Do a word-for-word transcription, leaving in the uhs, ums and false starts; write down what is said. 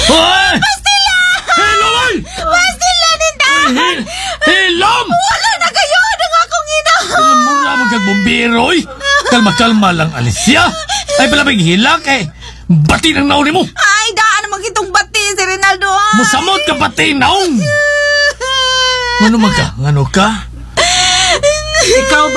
Hoy! Hilom ay! Pastila ninda! Hil- Hilom! Wala na kayo ng akong ina! Mura mo kag bombero, oy! Kalma-kalma lang, Alicia. Ay pala may hilak eh. Bati ng naon mo. Ay, daan naman kitong bati si Rinaldo. Ay. Musamot ka bati naong. Ano man ka? Ano ka? Ikaw